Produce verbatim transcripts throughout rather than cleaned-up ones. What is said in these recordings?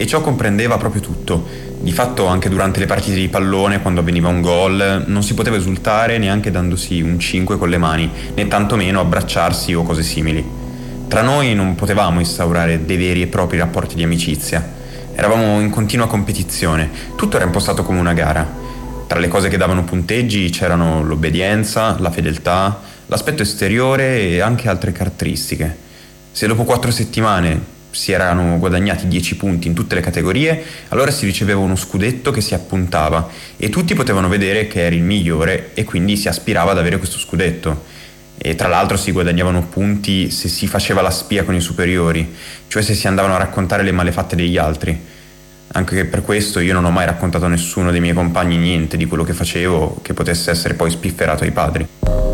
e ciò comprendeva proprio tutto. Di fatto anche durante le partite di pallone, quando avveniva un gol, non si poteva esultare neanche dandosi un cinque con le mani, né tantomeno abbracciarsi o cose simili. Tra noi non potevamo instaurare dei veri e propri rapporti di amicizia. Eravamo in continua competizione, tutto era impostato come una gara. Tra le cose che davano punteggi c'erano l'obbedienza, la fedeltà, l'aspetto esteriore e anche altre caratteristiche. Se dopo quattro settimane si erano guadagnati dieci punti in tutte le categorie, allora si riceveva uno scudetto che si appuntava e tutti potevano vedere che eri il migliore e quindi si aspirava ad avere questo scudetto. E tra l'altro si guadagnavano punti se si faceva la spia con i superiori, cioè se si andavano a raccontare le malefatte degli altri. Anche per questo io non ho mai raccontato a nessuno dei miei compagni niente di quello che facevo che potesse essere poi spifferato ai padri.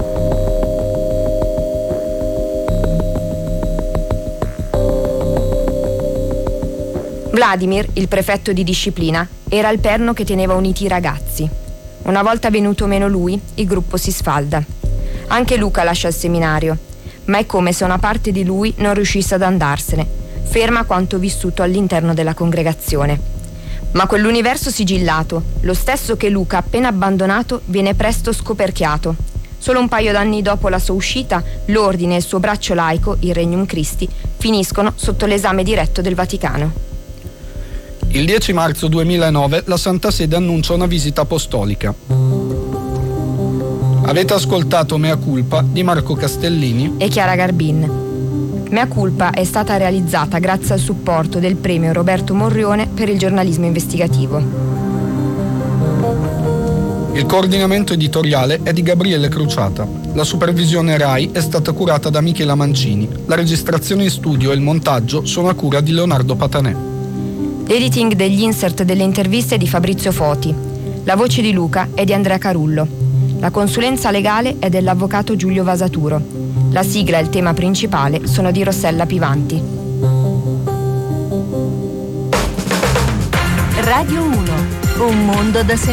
Vladimir, il prefetto di disciplina, era il perno che teneva uniti i ragazzi. Una volta venuto meno lui, il gruppo si sfalda. Anche Luca lascia il seminario, ma è come se una parte di lui non riuscisse ad andarsene, ferma quanto vissuto all'interno della congregazione. Ma quell'universo sigillato, lo stesso che Luca ha appena abbandonato, viene presto scoperchiato. Solo un paio d'anni dopo la sua uscita, l'ordine e il suo braccio laico, il Regnum Christi, finiscono sotto l'esame diretto del Vaticano. Il dieci marzo duemilanove la Santa Sede annuncia una visita apostolica. Avete ascoltato Mea Culpa di Marco Castellini e Chiara Garbin. Mea Culpa è stata realizzata grazie al supporto del premio Roberto Morrione per il giornalismo investigativo. Il coordinamento editoriale è di Gabriele Cruciata. La supervisione RAI è stata curata da Michela Mancini. La registrazione in studio e il montaggio sono a cura di Leonardo Patanè. L'editing degli insert delle interviste è di Fabrizio Foti. La voce di Luca è di Andrea Carullo. La consulenza legale è dell'avvocato Giulio Vasaturo. La sigla e il tema principale sono di Rossella Pivanti. Radio uno, un mondo da